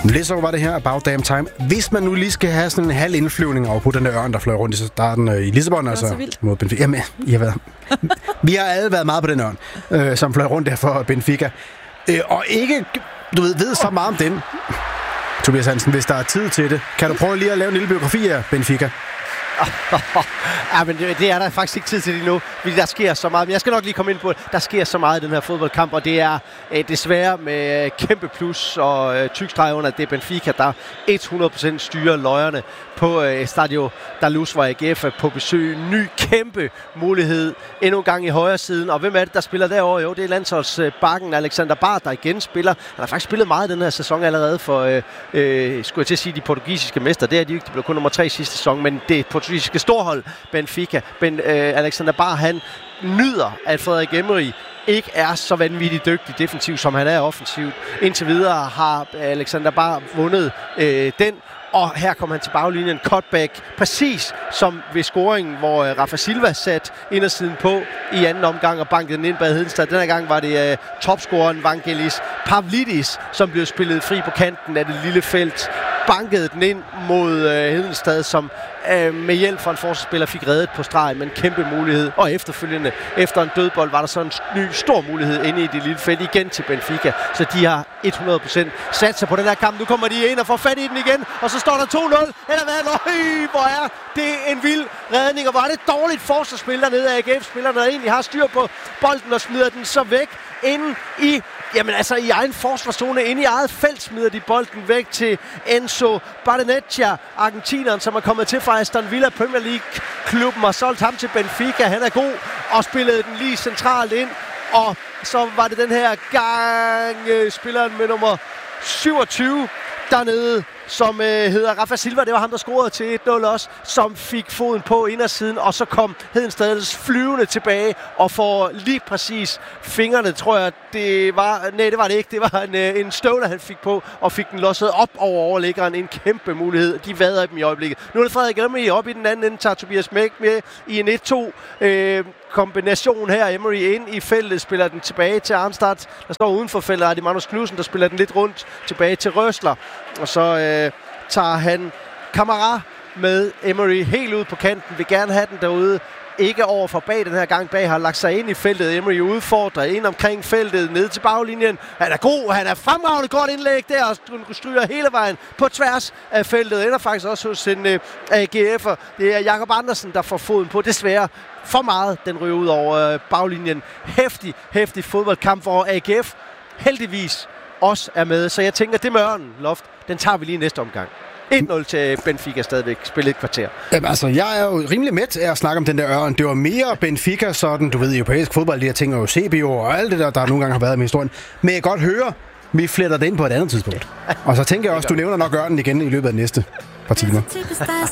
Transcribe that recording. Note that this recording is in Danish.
Lidt så var det her About Damn Time. Hvis man nu lige skal have sådan en halv indflyvning over på den der ørn, der fløj rundt i starten i Lissabon, altså mod Benfica. Jamen, vi har alle været meget på den ørn, som fløj rundt der for Benfica. Og ikke, ved så meget om den. Tobias Hansen, hvis der er tid til det, kan du prøve lige at lave en lille biografi af Benfica? Ja, men det er der faktisk ikke tid til lige nu, fordi der sker så meget. Men jeg skal nok lige komme ind på det. Der sker så meget i den her fodboldkamp, og det er desværre med kæmpe plus og tyk streg under, at det er Benfica, der 100% styrer løjerne på Stadio da Luz, hvor AGF er på besøg. Ny kæmpe mulighed endnu en gang i højre siden. Og hvem er det, der spiller derovre? Jo, det er landsholdsbakken Alexander Bard, der igen spiller. Han har faktisk spillet meget den her sæson allerede for, skulle jeg til at sige, de portugisiske mester. Det er de ikke. Det blev kun nummer 3 sidste sæson, men det portugisiske storhold Benfica. Alexander Bard, han nyder, at Frederik Emery ikke er så vanvittigt dygtig defensivt, som han er offensivt. Indtil videre har Alexander Bard vundet den. Og her kommer han til baglinjen, cutback, præcis som ved scoringen, hvor Rafa Silva satte indersiden på i anden omgang og bankede den ind bag Hedenstad. Denne gang var det topscoreren Vangelis Pavlidis, som blev spillet fri på kanten af det lille felt. Bankede den ind mod Hedenstad, som med hjælp fra en forsvarsspiller fik reddet på stregen, men kæmpe mulighed. Og efterfølgende, efter en dødbold, var der så en ny stor mulighed inde i det lille felt igen til Benfica. Så de har 100% sat sig på den her kamp. Nu kommer de ind og får fat i den igen, og så står der 2-0. Eller hvad? Hvor er det en vild redning, og hvor er det dårligt forsvarsspil dernede af AGF-spillerne, der egentlig har styr på bolden og smider den så væk inde i i egen forsvarszone, inde i eget felt smider de bolden væk til Enzo Barrenechea, argentineren, som er kommet til fra Aston Villa Premier League-klubben og solgt ham til Benfica. Han er god og spillede den lige centralt ind, og så var det den her gang spilleren med nummer 27 dernede, som hedder Rafa Silva. Det var ham, der scorede til 1-0 også, som fik foden på indersiden, og så kom Hedenstad flyvende tilbage og får lige præcis fingrene, tror jeg, det var... Nej, det var det ikke. Det var en støvler, han fik på, og fik den losset op over overliggeren. En kæmpe mulighed. De vader dem i øjeblikket. Nu er det Frederik Emery op i den anden ende, tager Tobias Mæk med i en 1-2 kombination her. Emery ind i feltet, spiller den tilbage til Arnstad, der står uden for feltet. Det er Magnus Knudsen, der spiller den lidt rundt tilbage til Røsler. Og så tager han Kamara med Emery helt ud på kanten. Vil gerne have den derude. Ikke over for bag den her gang. Bag har lagt sig ind i feltet. Emery udfordrer ind omkring feltet, ned til baglinjen. Han er god, han er fremragende godt indlæg der, og stryger hele vejen på tværs af feltet. Ender faktisk også hos en AGF'er. Det er Jakob Andersen, der får foden på. Desværre for meget, den ryger ud over baglinjen. Hæftig fodboldkamp, hvor AGF heldigvis også er med. Så jeg tænker, det med Ørnen, Loft, den tager vi lige næste omgang. 1-0 til Benfica stadigvæk. Spillet et kvarter. Jamen altså, jeg er jo rimelig med til at snakke om den der Ørn. Det var mere Benfica, sådan, du ved, europæisk fodbold, de her ting, og CBO og alt det der nogle gange har været med historien. Men jeg kan godt høre, vi fletter det ind på et andet tidspunkt. Og så tænker jeg også, du nævner nok Ørnen igen i løbet af de næste par timer.